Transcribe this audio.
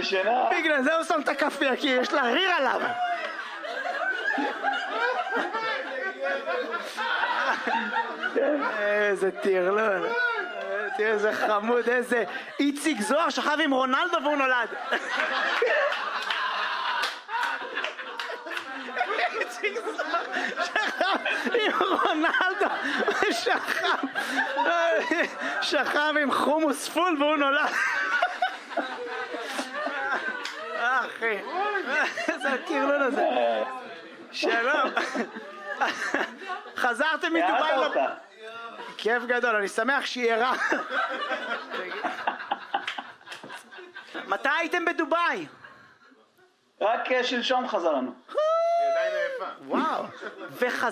ישנה. בגלל זה הוא שם את הכפיה, כי יש לה ריר עליו. איזה טירלון. תראה איזה חמוד, איזה איציק זוהר שכב עם רונלדו והוא נולד. איציק זוהר שכב עם רונלדו שכב עם חומוס פול והוא נולד. אחי, איזה הטירלון הזה. שלום. חזרתם מדובאי? כיף גדול, אני שמח שהיא ערה. מתי הייתם בדובאי? רק שלשום חזרנו. וואו.